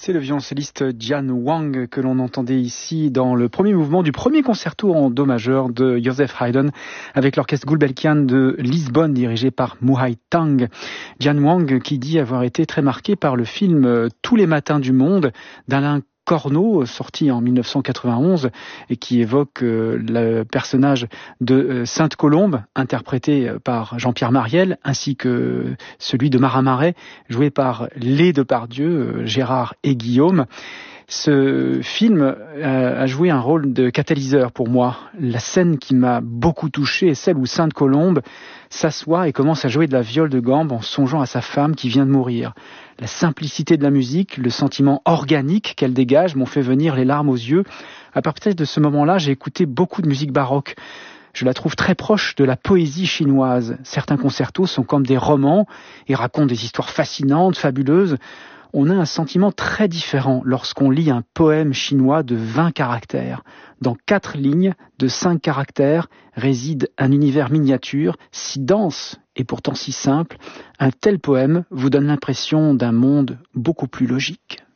C'est le violoncelliste Jian Wang que l'on entendait ici dans le premier mouvement du premier concerto en do majeur de Joseph Haydn avec l'orchestre Gulbenkian de Lisbonne dirigé par Muhai Tang. Jian Wang qui dit avoir été très marqué par le film Tous les matins du monde d'Alain Corneau, sorti en 1991 et qui évoque le personnage de Sainte Colombe, interprété par Jean-Pierre Mariel, ainsi que celui de Marin Marais, joué par les Depardieu, Gérard et Guillaume. Ce film a joué un rôle de catalyseur pour moi. La scène qui m'a beaucoup touché est celle où Sainte Colombe s'assoit et commence à jouer de la viole de gambe en songeant à sa femme qui vient de mourir. La simplicité de la musique, le sentiment organique qu'elle dégage m'ont fait venir les larmes aux yeux. À partir de ce moment-là, j'ai écouté beaucoup de musique baroque. Je la trouve très proche de la poésie chinoise. Certains concertos sont comme des romans et racontent des histoires fascinantes, fabuleuses. On a un sentiment très différent lorsqu'on lit un poème chinois de 20 caractères. Dans 4 lignes de 5 caractères réside un univers miniature, si dense et pourtant si simple. Un tel poème vous donne l'impression d'un monde beaucoup plus logique.